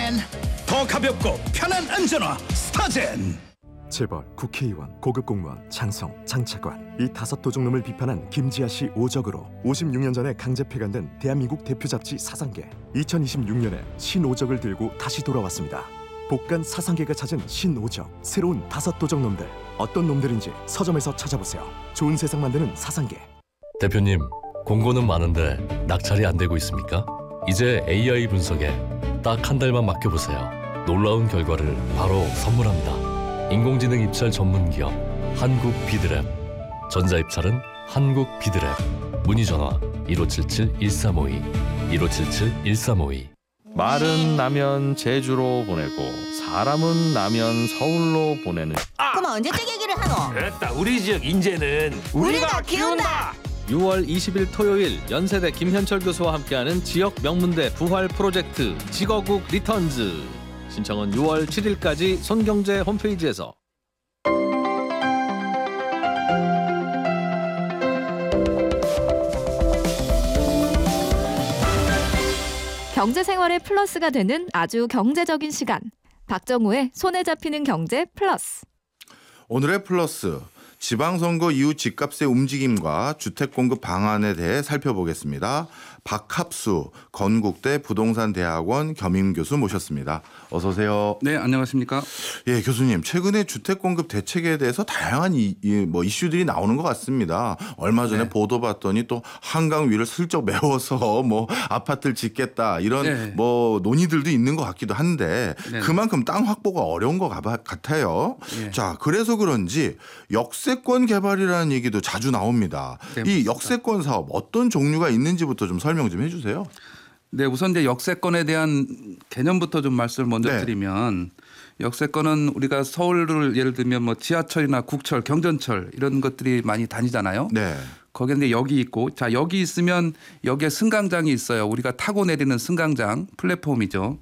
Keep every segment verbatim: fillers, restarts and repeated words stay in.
스타젠, 더 가볍고 편한 안전화 스타젠. 재벌, 국회의원, 고급 공무원, 장성, 장차관 이 다섯 도둑놈을 비판한 김지아 씨 오적으로 오십육 년 전에 강제 폐간된 대한민국 대표 잡지 사상계. 이천이십육 년에 신오적을 들고 다시 돌아왔습니다. 복간 사상계가 찾은 신오적, 새로운 다섯 도적놈들. 어떤 놈들인지 서점에서 찾아보세요. 좋은 세상 만드는 사상계. 대표님, 공고는 많은데 낙찰이 안 되고 있습니까? 이제 에이아이 분석에 딱 한 달만 맡겨보세요. 놀라운 결과를 바로 선물합니다. 인공지능 입찰 전문 기업 한국 비드랩. 전자 입찰은 한국 비드랩. 문의 전화 일오칠칠 일삼오이 일오칠칠 일삼오이. 말은 나면 제주로 보내고 사람은 나면 서울로 보내는. 아! 그럼 언제적 얘기를 하노? 됐다. 우리 지역 인재는 우리가 키운다. 유월 이십일 토요일 연세대 김현철 교수와 함께하는 지역 명문대 부활 프로젝트 직어국 리턴즈. 신청은 유월 칠일까지 손경제 홈페이지에서. 경제 생활의 플러스가 되는 아주 경제적인 시간. 박정우의 손에 잡히는 경제 플러스. 오늘의 플러스, 지방선거 이후 집값의 움직임과 주택공급 방안에 대해 살펴보겠습니다. 박합수 건국대 부동산대학원 겸임교수 모셨습니다. 어서 오세요. 네, 안녕하십니까? 예, 교수님, 최근에 주택공급 대책에 대해서 다양한 이, 이, 뭐 이슈들이 나오는 것 같습니다. 얼마 전에 네. 보도 봤더니 또 한강 위를 슬쩍 메워서 뭐 아파트를 짓겠다 이런 네. 뭐 논의들도 있는 것 같기도 한데 네. 그만큼 땅 확보가 어려운 것 같아요. 네. 자, 그래서 그런지 역세권 개발이라는 얘기도 자주 나옵니다. 네, 이 역세권 사업 어떤 종류가 있는지부터 좀 설명 좀 해주세요. 네, 우선 이제 역세권에 대한 개념부터 좀 말씀을 먼저 네. 드리면, 역세권은 우리가 서울을 예를 들면 뭐 지하철이나 국철, 경전철 이런 것들이 많이 다니잖아요. 네. 거기에 이제 역이 있고, 자 여기 있으면 여기에 승강장이 있어요. 우리가 타고 내리는 승강장 플랫폼이죠.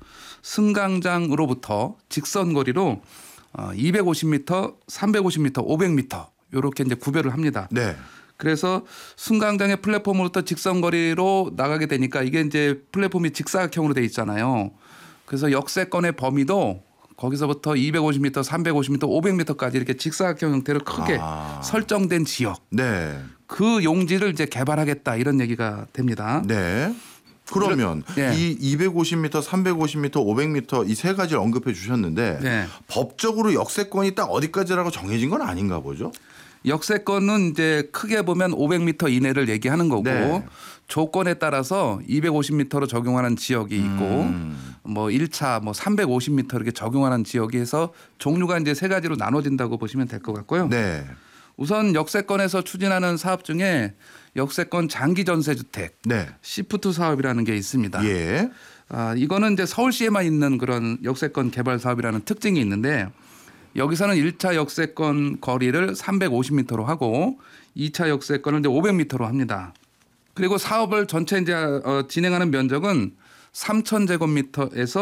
승강장으로부터 직선 거리로 이백오십 미터, 삼백오십 미터, 오백 미터 이렇게 이제 구별을 합니다. 네. 그래서 승강장의 플랫폼으로부터 직선거리로 나가게 되니까 이게 이제 플랫폼이 직사각형으로 돼 있잖아요. 그래서 역세권의 범위도 거기서부터 이백오십 미터, 삼백오십 미터, 오백 미터까지 이렇게 직사각형 형태로 크게 아. 설정된 지역. 네. 그 용지를 이제 개발하겠다 이런 얘기가 됩니다. 네. 그러면 네. 이 이백오십 미터, 삼백오십 미터, 오백 미터 이 세 가지를 언급해 주셨는데 네. 법적으로 역세권이 딱 어디까지라고 정해진 건 아닌가 보죠? 역세권은 이제 크게 보면 오백 미터 이내를 얘기하는 거고 네. 조건에 따라서 이백오십 미터로 적용하는 지역이 있고 음. 뭐 일 차 뭐 삼백오십 미터 이렇게 적용하는 지역이 해서 종류가 이제 세 가지로 나눠진다고 보시면 될 것 같고요. 네. 우선 역세권에서 추진하는 사업 중에 역세권 장기 전세 주택 네. 시프트 사업이라는 게 있습니다. 예. 아, 이거는 이제 서울시에만 있는 그런 역세권 개발 사업이라는 특징이 있는데 여기서는 일 차 역세권 거리를 삼백오십 미터로 하고 이 차 역세권을 이제 오백 미터로 합니다. 그리고 사업을 전체 이제 어, 진행하는 면적은 삼천 제곱미터에서